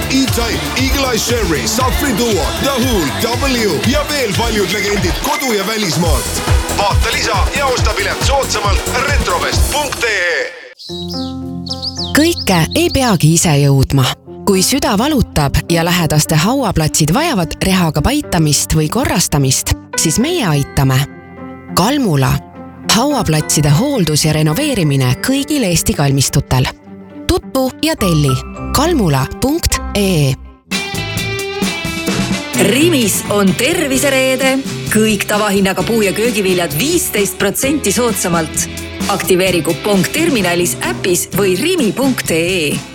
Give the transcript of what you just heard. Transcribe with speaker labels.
Speaker 1: E-Type, Eagle Eye Sherry, Safri Duo, The Hull, W ja veel paljud legendid kodu- ja välismaalt. Vaata lisa ja osta pilet soodsamalt retrovest.ee.
Speaker 2: Kõike ei peagi ise jõudma. Kui süda valutab ja lähedaste hauaplatsid vajavad rehaga paitamist või korrastamist, siis meie aitame. Kalmula. Hauaplatside hooldus ja renoveerimine kõigil Eesti kalmistutel. Tutvu ja telli kalmula.ee.
Speaker 3: Rimis on tervisereede. Kõik tavahinnaga puu- ja köögiviljad 15% soodsamalt. Aktiveeri kupong terminalis, äpis või rimi.ee.